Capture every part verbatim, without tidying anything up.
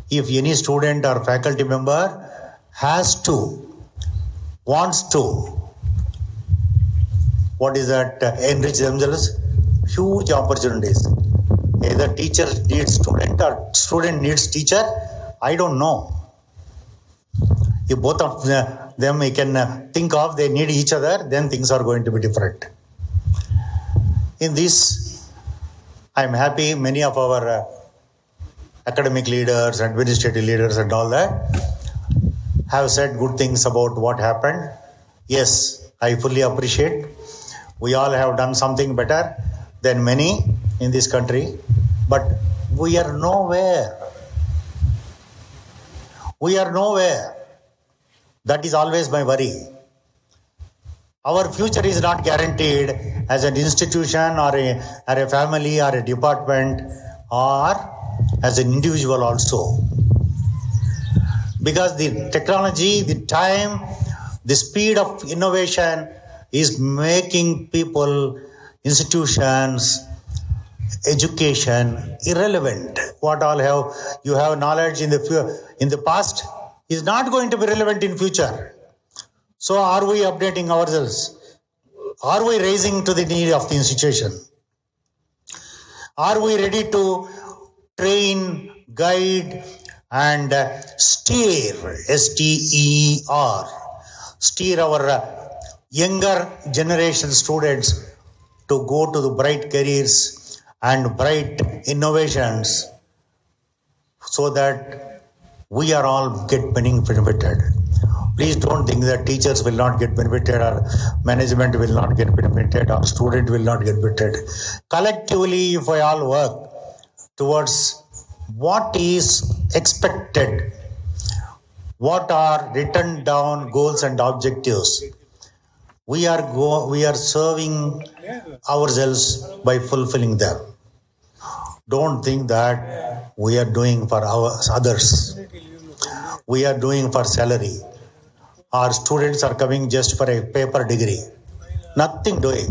if any student or faculty member has to, wants to, what is that, uh, enrich themselves, huge opportunities. Either teacher needs student or student needs teacher, I don't know. If both of them we can think of, they need each other, then things are going to be different. In this, I'm happy many of our uh, academic leaders, administrative leaders and all that have said good things about what happened. Yes, I fully appreciate. We all have done something better than many in this country, but we are nowhere. We are nowhere. That is always my worry. Our future is not guaranteed as an institution or a, or a family or a department or as an individual also. Because the technology, the time, the speed of innovation is making people, institutions, education irrelevant. What all have you have knowledge in the in the past is not going to be relevant in future. So are we updating ourselves? Are we raising to the need of the institution? Are we ready to train, guide and steer, S T E R, steer our younger generation students to go to the bright careers and bright innovations so that we are all get benefited. Please don't think that teachers will not get benefited or management will not get benefited or student will not get benefited. Collectively, if we all work towards what is expected, what are written down goals and objectives, we are go, we are serving ourselves by fulfilling them. Don't think that we are doing for our others. We are doing for salary. Our students are coming just for a paper degree. Nothing doing.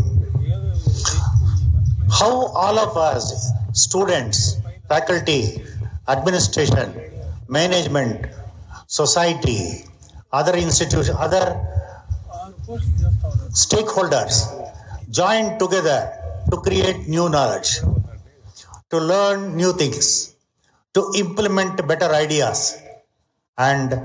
How all of us, students, faculty, administration, management, society, other institutions, other stakeholders join together to create new knowledge, to learn new things, to implement better ideas and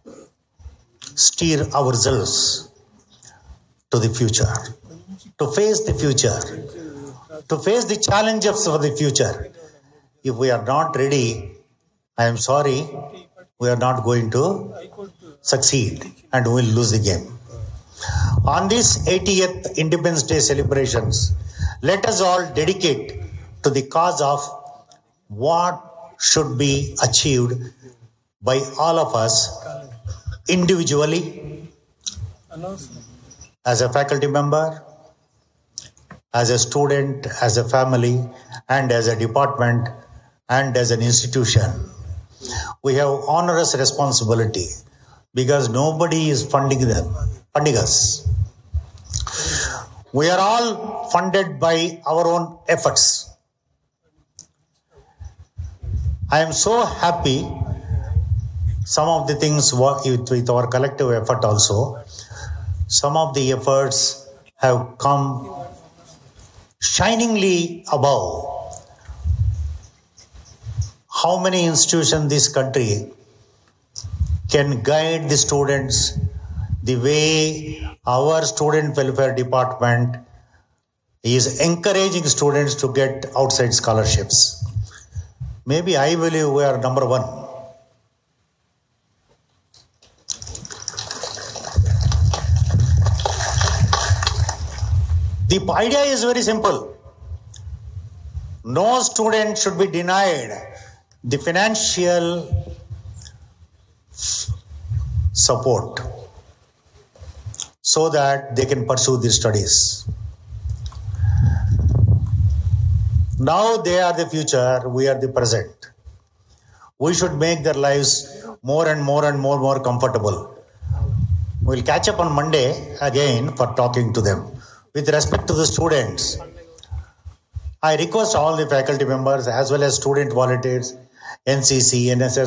steer ourselves to the future, to face the future, to face the challenges of the future. If we are not ready, I am sorry, we are not going to succeed and we will lose the game. On this eightieth Independence Day celebrations, let us all dedicate to the cause of what should be achieved by all of us individually, as a faculty member, as a student, as a family, and as a department, and as an institution. We have onerous responsibility because nobody is funding them, funding us. We are all funded by our own efforts. I am so happy some of the things with our collective effort also, some of the efforts have come shiningly above. How many institutions in this country can guide the students the way our student welfare department is encouraging students to get outside scholarships? Maybe I believe we are number one. The idea is very simple. No student should be denied the financial support so that they can pursue their studies. Now they are the future, we are the present. We should make their lives more and more and more more comfortable. We'll catch up on Monday again for talking to them. With respect to the students, I request all the faculty members as well as student volunteers, N C C, N S S,